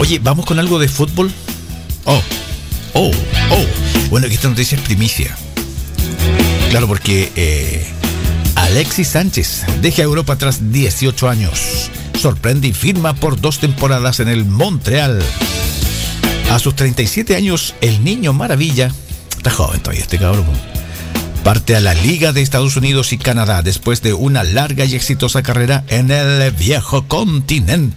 Oye, ¿vamos con algo de fútbol? Bueno, que esta noticia es primicia. Claro, porque Alexis Sánchez deja Europa tras 18 años. Sorprende y firma por 2 temporadas en el Montreal. A sus 37 años, el niño maravilla, está joven todavía este cabrón, parte a la Liga de Estados Unidos y Canadá después de una larga y exitosa carrera en el viejo continente.